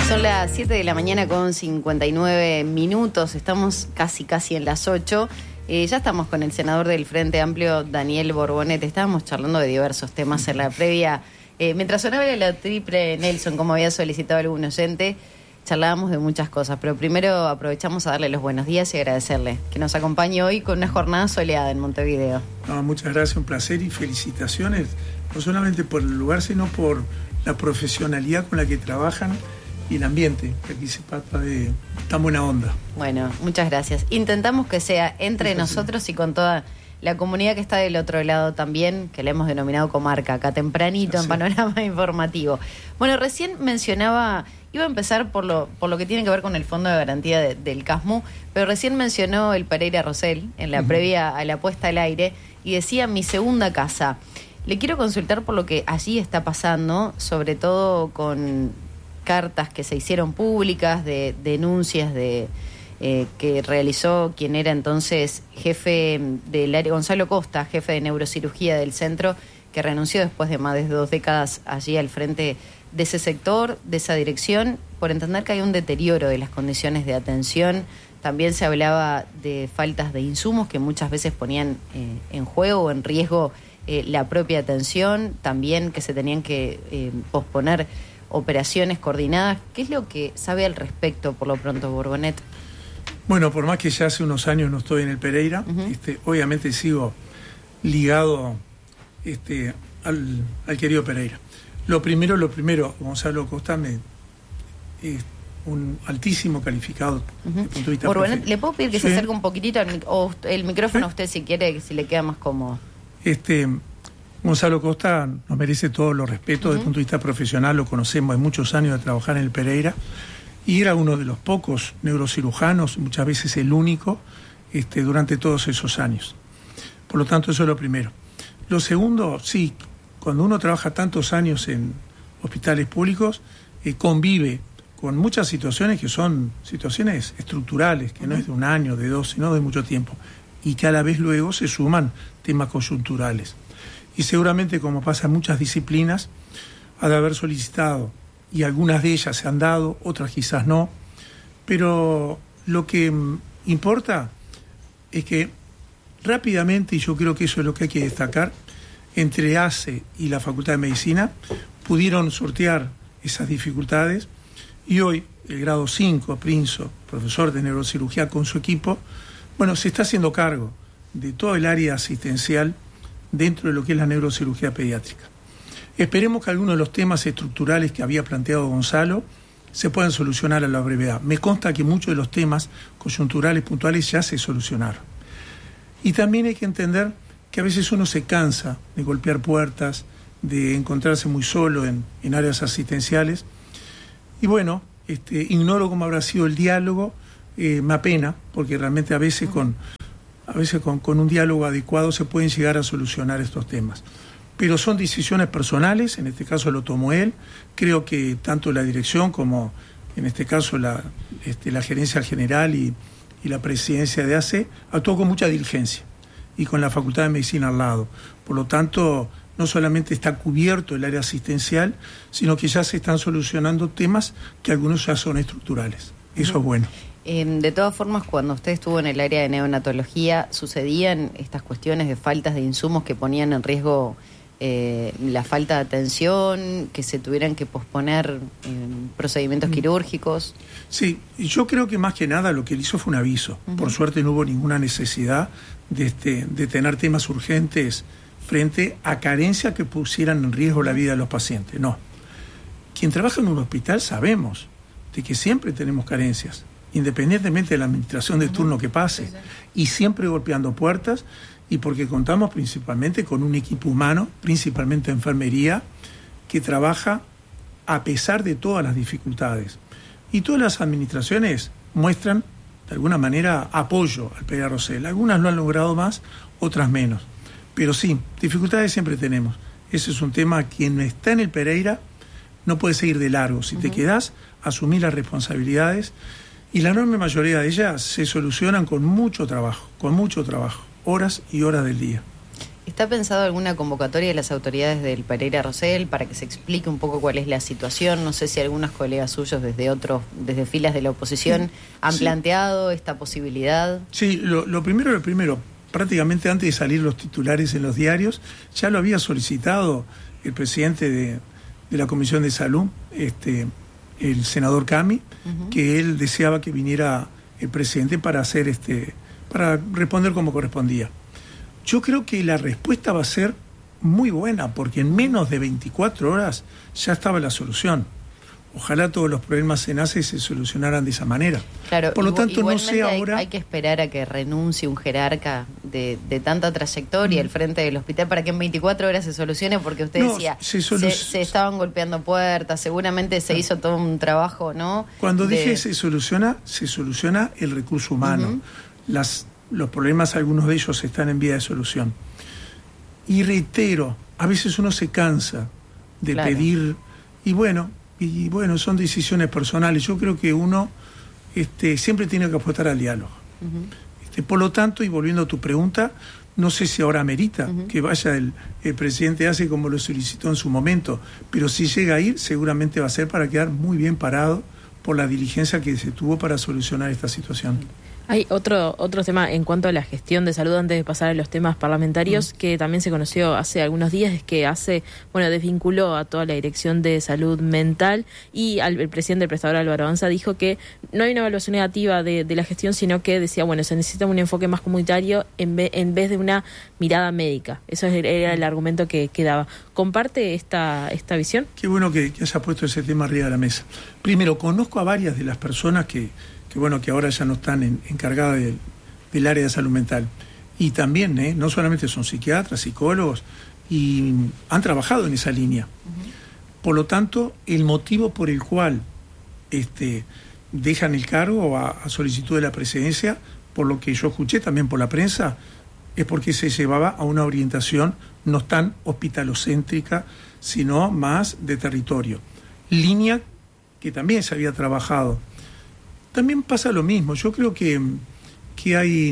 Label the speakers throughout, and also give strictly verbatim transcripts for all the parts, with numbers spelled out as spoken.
Speaker 1: Son las siete de la mañana con cincuenta y nueve minutos, estamos casi casi en las ocho. Eh, ya estamos con el senador del Frente Amplio, Daniel Borbonet. Estábamos charlando de diversos temas en la previa. Eh, mientras sonaba la triple Nelson, como había solicitado algún oyente, charlábamos de muchas cosas. Pero primero aprovechamos a darle los buenos días y agradecerle que nos acompañe hoy con una jornada soleada en Montevideo.
Speaker 2: No, muchas gracias, un placer y felicitaciones, no solamente por el lugar, sino por la profesionalidad con la que trabajan y el ambiente, que aquí se trata de tan buena onda.
Speaker 1: Bueno, muchas gracias. Intentamos que sea entre nosotros y con toda la comunidad que está del otro lado también, que le hemos denominado comarca, acá tempranito en Panorama Informativo. Bueno, recién mencionaba, iba a empezar por lo por lo que tiene que ver con el Fondo de Garantía de, del CASMU, pero recién mencionó el Pereira Rosell en la uh-huh. previa a la puesta al aire y decía mi segunda casa. Le quiero consultar por lo que allí está pasando, sobre todo con cartas que se hicieron públicas, de denuncias de eh, que realizó quien era entonces jefe del área, Gonzalo Costa, jefe de neurocirugía del centro, que renunció después de más de dos décadas allí al frente de ese sector, de esa dirección, por entender que hay un deterioro de las condiciones de atención. También se hablaba de faltas de insumos que muchas veces ponían eh, en juego o en riesgo eh, la propia atención, también que se tenían que eh, posponer operaciones coordinadas. ¿Qué es lo que sabe al respecto, por lo pronto, Borbonet?
Speaker 2: Bueno, por más que ya hace unos años no estoy en el Pereira, uh-huh. este, obviamente sigo ligado este, al, al querido Pereira. Lo primero, lo primero, Gonzalo Costa me, es un altísimo calificado uh-huh. desde el punto de vista
Speaker 1: Borbonet, ¿le puedo pedir que
Speaker 2: sí.
Speaker 1: se acerque un poquitito al, o el micrófono ¿Sí? a usted si quiere, si le queda más cómodo?
Speaker 2: Este... Gonzalo Costa nos merece todos los respetos uh-huh. desde el punto de vista profesional, lo conocemos de muchos años de trabajar en el Pereira y era uno de los pocos neurocirujanos, muchas veces el único, este, durante todos esos años. Por lo tanto, eso es lo primero. Lo segundo, sí, cuando uno trabaja tantos años en hospitales públicos, eh, convive con muchas situaciones que son situaciones estructurales, que uh-huh. no es de un año, de dos, sino de mucho tiempo, y que a la vez luego se suman temas coyunturales. Y seguramente, como pasa en muchas disciplinas, ha de haber solicitado, y algunas de ellas se han dado, otras quizás no, pero lo que importa es que rápidamente, y yo creo que eso es lo que hay que destacar, entre A C E y la Facultad de Medicina pudieron sortear esas dificultades, y hoy el grado cinco, Prinzo, profesor de neurocirugía con su equipo, bueno, se está haciendo cargo de todo el área asistencial dentro de lo que es la neurocirugía pediátrica. Esperemos que algunos de los temas estructurales que había planteado Gonzalo se puedan solucionar a la brevedad. Me consta que muchos de los temas coyunturales puntuales ya se solucionaron. Y también hay que entender que a veces uno se cansa de golpear puertas, de encontrarse muy solo en, en áreas asistenciales. Y bueno, este, ignoro cómo habrá sido el diálogo, eh, me apena, porque realmente a veces con... A veces con, con un diálogo adecuado se pueden llegar a solucionar estos temas. Pero son decisiones personales, en este caso lo tomó él. Creo que tanto la dirección como, en este caso, la, este, la gerencia general y, y la presidencia de A C E actuó con mucha diligencia y con la Facultad de Medicina al lado. Por lo tanto, no solamente está cubierto el área asistencial, sino que ya se están solucionando temas que algunos ya son estructurales. Eso uh-huh. es bueno.
Speaker 1: Eh, de todas formas, cuando usted estuvo en el área de neonatología, ¿sucedían estas cuestiones de faltas de insumos que ponían en riesgo eh, la falta de atención, que se tuvieran que posponer eh, procedimientos mm. quirúrgicos?
Speaker 2: Sí, yo creo que más que nada lo que él hizo fue un aviso. Uh-huh. Por suerte no hubo ninguna necesidad de, este, de tener temas urgentes frente a carencias que pusieran en riesgo la vida de los pacientes. No. Quien trabaja en un hospital sabemos de que siempre tenemos carencias, independientemente de la administración de turno que pase, y siempre golpeando puertas, y porque contamos principalmente con un equipo humano, principalmente enfermería, que trabaja a pesar de todas las dificultades. Y todas las administraciones muestran, de alguna manera, apoyo al Pereira Rosell. Algunas lo han logrado más, otras menos. Pero sí, dificultades siempre tenemos. Ese es un tema, quien está en el Pereira no puede seguir de largo. Si uh-huh. te quedás, asumir las responsabilidades. Y la enorme mayoría de ellas se solucionan con mucho trabajo, con mucho trabajo, horas y horas del día.
Speaker 1: ¿Está pensado alguna convocatoria de las autoridades del Pereira Rosell para que se explique un poco cuál es la situación? No sé si algunos colegas suyos desde otros, desde filas de la oposición sí, han sí. planteado esta posibilidad.
Speaker 2: Sí, lo, lo primero, lo primero, prácticamente antes de salir los titulares en los diarios, ya lo había solicitado el presidente de, de la Comisión de Salud, este, el senador Cami, uh-huh. que él deseaba que viniera el presidente para hacer este, para responder como correspondía. Yo creo que la respuesta va a ser muy buena, porque en menos de veinticuatro horas ya estaba la solución. Ojalá todos los problemas en A C E se solucionaran de esa manera.
Speaker 1: Claro,
Speaker 2: por lo tanto, no sé
Speaker 1: hay,
Speaker 2: ahora...
Speaker 1: Hay que esperar a que renuncie un jerarca de, de tanta trayectoria mm. al frente del hospital para que en veinticuatro horas se solucione, porque usted no, decía, se, solu... se, se estaban golpeando puertas, seguramente se hizo todo un trabajo, ¿no?
Speaker 2: Cuando
Speaker 1: de...
Speaker 2: dije se soluciona, se soluciona el recurso humano. Uh-huh. Las... Los problemas, algunos de ellos están en vía de solución. Y reitero, a veces uno se cansa de claro. pedir, y bueno, y bueno, son decisiones personales. Yo creo que uno este, siempre tiene que apostar al diálogo. Uh-huh. Este, por lo tanto, y volviendo a tu pregunta, no sé si ahora amerita uh-huh. que vaya el, el presidente A C E como lo solicitó en su momento, pero si llega a ir, seguramente va a ser para quedar muy bien parado por la diligencia que se tuvo para solucionar esta situación.
Speaker 3: Hay otro otro tema en cuanto a la gestión de salud, antes de pasar a los temas parlamentarios, mm. que también se conoció hace algunos días, es que hace, bueno, desvinculó a toda la Dirección de Salud Mental, y al, el presidente del prestador, Álvaro Avanza, dijo que no hay una evaluación negativa de, de la gestión, sino que decía, bueno, se necesita un enfoque más comunitario en, ve, en vez de una mirada médica. Eso era el argumento que, que daba. ¿Comparte esta, esta visión?
Speaker 2: Qué bueno que, que haya puesto ese tema arriba de la mesa. Primero, conozco a varias de las personas que... que bueno, que ahora ya no están en, encargadas del, del área de salud mental. Y también, ¿eh? no solamente son psiquiatras, psicólogos, y han trabajado en esa línea. Uh-huh. Por lo tanto, el motivo por el cual este, dejan el cargo a, a solicitud de la presidencia, por lo que yo escuché también por la prensa, es porque se llevaba a una orientación no tan hospitalocéntrica, sino más de territorio. Línea que también se había trabajado. También pasa lo mismo. Yo creo que, que hay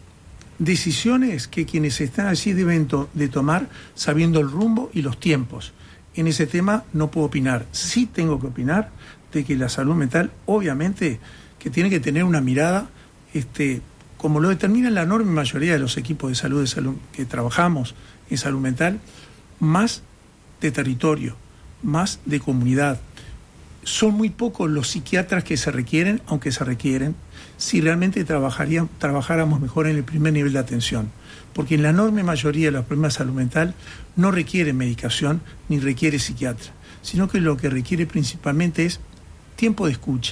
Speaker 2: decisiones que quienes están allí deben to- de tomar sabiendo el rumbo y los tiempos. En ese tema no puedo opinar. Sí tengo que opinar de que la salud mental, obviamente, que tiene que tener una mirada, este, como lo determina la enorme mayoría de los equipos de salud, de salud que trabajamos en salud mental, más de territorio, más de comunidad. Son muy pocos los psiquiatras que se requieren, aunque se requieren, si realmente trabajarían, trabajáramos mejor en el primer nivel de atención. Porque en la enorme mayoría de los problemas de salud mental no requiere medicación ni requiere psiquiatra, sino que lo que requiere principalmente es tiempo de escucha.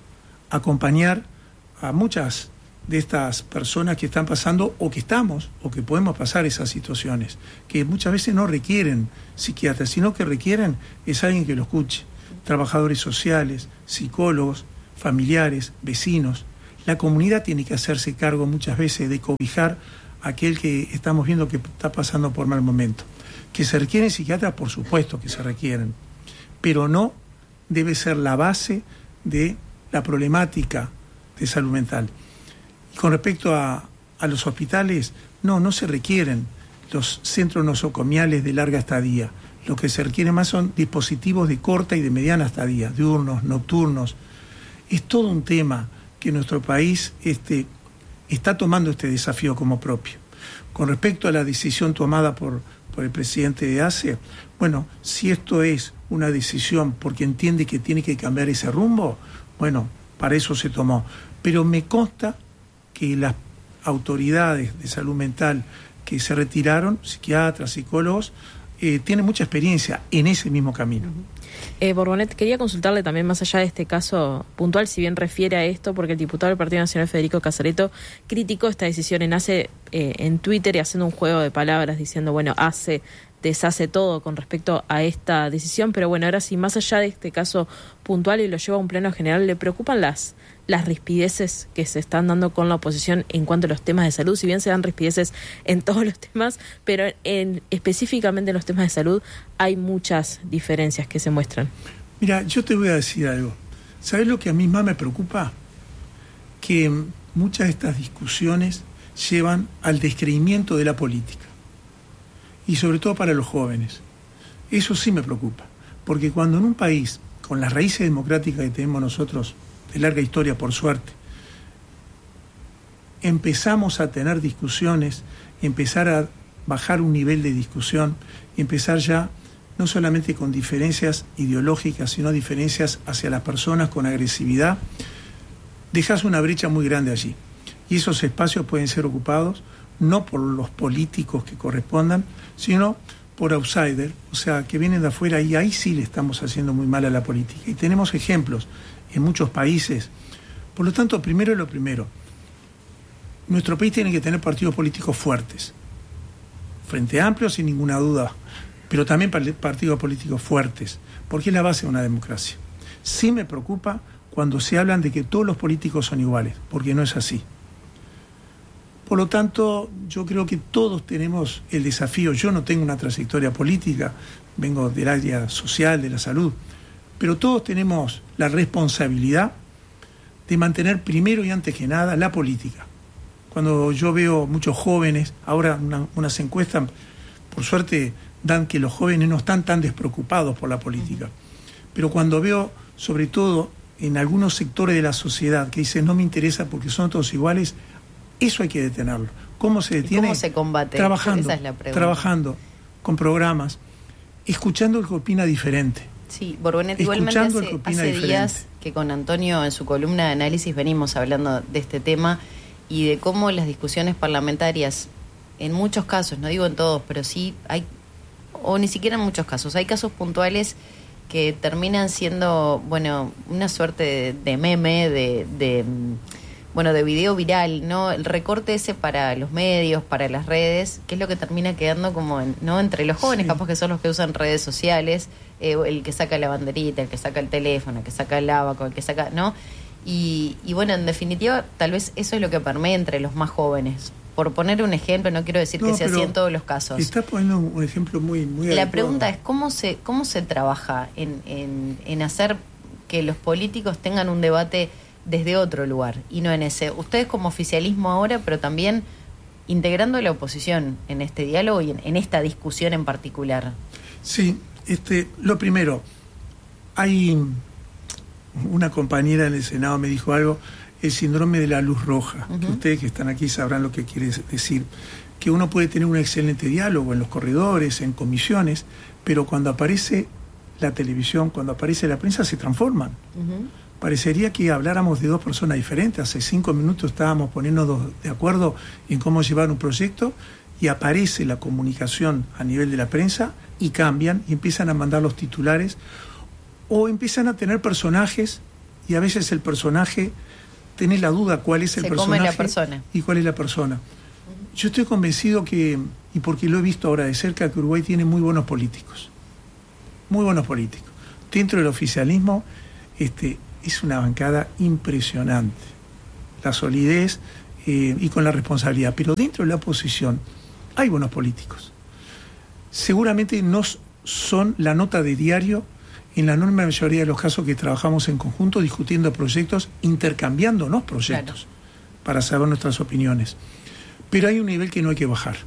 Speaker 2: Acompañar a muchas de estas personas que están pasando o que estamos o que podemos pasar esas situaciones, que muchas veces no requieren psiquiatras, sino que requieren es alguien que lo escuche. Trabajadores sociales, psicólogos, familiares, vecinos. La comunidad tiene que hacerse cargo muchas veces de cobijar a aquel que estamos viendo que está pasando por mal momento. Que se requieren psiquiatras, por supuesto que se requieren, pero no debe ser la base de la problemática de salud mental. Y con respecto a, a los hospitales, no, no se requieren los centros nosocomiales de larga estadía. Lo que se requiere más son dispositivos de corta y de mediana estadía, diurnos, nocturnos. Es todo un tema que nuestro país este, está tomando este desafío como propio. Con respecto a la decisión tomada por, por el presidente de A C E, bueno, si esto es una decisión porque entiende que tiene que cambiar ese rumbo, bueno, para eso se tomó. Pero me consta que las autoridades de salud mental que se retiraron, psiquiatras, psicólogos, Eh, tiene mucha experiencia en ese mismo camino.
Speaker 3: Eh, Borbonet, quería consultarle también más allá de este caso puntual, si bien refiere a esto, porque el diputado del Partido Nacional, Federico Casareto, criticó esta decisión en A C E eh, en Twitter y haciendo un juego de palabras diciendo, bueno, A C E deshace todo con respecto a esta decisión, pero bueno, ahora sí, más allá de este caso puntual y lo lleva a un plano general, ¿le preocupan las las rispideces que se están dando con la oposición en cuanto a los temas de salud? Si bien se dan rispideces en todos los temas, pero en, específicamente en los temas de salud hay muchas diferencias que se muestran.
Speaker 2: Mira, yo te voy a decir algo. ¿Sabes lo que a mí más me preocupa? Que muchas de estas discusiones llevan al descreimiento de la política. y sobre todo para los jóvenes. Eso sí me preocupa, porque cuando en un país, con las raíces democráticas que tenemos nosotros, de larga historia por suerte, empezamos a tener discusiones, empezar a bajar un nivel de discusión, empezar ya no solamente con diferencias ideológicas, sino diferencias hacia las personas con agresividad, dejas una brecha muy grande allí. Y esos espacios pueden ser ocupados no por los políticos que correspondan, sino por outsiders, o sea, que vienen de afuera, y ahí sí le estamos haciendo muy mal a la política. Y tenemos ejemplos en muchos países. Por lo tanto, primero lo primero, nuestro país tiene que tener partidos políticos fuertes. Frente Amplio, sin ninguna duda, pero también partidos políticos fuertes, porque es la base de una democracia. Sí me preocupa cuando se hablan de que todos los políticos son iguales, porque no es así. Por lo tanto, yo creo que todos tenemos el desafío. Yo no tengo una trayectoria política, vengo del área social, de la salud, pero todos tenemos la responsabilidad de mantener primero y antes que nada la política. Cuando yo veo muchos jóvenes, ahora una, unas encuestas, por suerte, dan que los jóvenes no están tan despreocupados por la política. Pero cuando veo, sobre todo, en algunos sectores de la sociedad que dicen no me interesa porque son todos iguales, eso hay que detenerlo. ¿Cómo se detiene?
Speaker 1: ¿Cómo se combate?
Speaker 2: Trabajando,
Speaker 1: Esa es la pregunta. Trabajando,
Speaker 2: con programas, escuchando el que opina diferente.
Speaker 1: Sí, Borbonet, igualmente hace, hace días que con Antonio en su columna de análisis venimos hablando de este tema y de cómo las discusiones parlamentarias, en muchos casos, no digo en todos, pero sí hay, o ni siquiera en muchos casos, hay casos puntuales que terminan siendo, bueno, una suerte de, de meme, de, de bueno, de video viral, ¿no? El recorte ese para los medios, para las redes, que es lo que termina quedando como, en, ¿no? Entre los jóvenes, sí. Capaz que son los que usan redes sociales, eh, el que saca la banderita, el que saca el teléfono, el que saca el abaco, el que saca, ¿no? Y, y bueno, en definitiva, tal vez eso es lo que permea entre los más jóvenes. Por poner un ejemplo, no quiero decir no, que sea así en todos los casos.
Speaker 2: Está poniendo un ejemplo muy, muy
Speaker 1: La
Speaker 2: adecuado.
Speaker 1: Pregunta es, ¿cómo se cómo se trabaja en, en, en hacer que los políticos tengan un debate desde otro lugar y no en ese? Ustedes como oficialismo ahora, pero también integrando a la oposición en este diálogo y en, en esta discusión en particular.
Speaker 2: Sí, este, lo primero, hay una compañera en el Senado me dijo algo, el síndrome de la luz roja, uh-huh. que ustedes que están aquí sabrán lo que quiere decir, que uno puede tener un excelente diálogo en los corredores, en comisiones, pero cuando aparece la televisión, cuando aparece la prensa, se transforman. Uh-huh. Parecería que habláramos de dos personas diferentes. Hace cinco minutos estábamos poniéndonos de acuerdo en cómo llevar un proyecto y aparece la comunicación a nivel de la prensa y cambian y empiezan a mandar los titulares o empiezan a tener personajes y a veces el personaje, tenés la duda cuál es el
Speaker 1: Se
Speaker 2: personaje
Speaker 1: come la persona.
Speaker 2: y cuál es la persona. Uh-huh. Yo estoy convencido que, y porque lo he visto ahora de cerca, que Uruguay tiene muy buenos políticos. Muy buenos políticos. Dentro del oficialismo, este... es una bancada impresionante, la solidez eh, y con la responsabilidad, pero dentro de la oposición hay buenos políticos. Seguramente no son la nota de diario en la enorme mayoría de los casos que trabajamos en conjunto discutiendo proyectos, intercambiándonos proyectos, claro, para saber nuestras opiniones. Pero hay un nivel que no hay que bajar.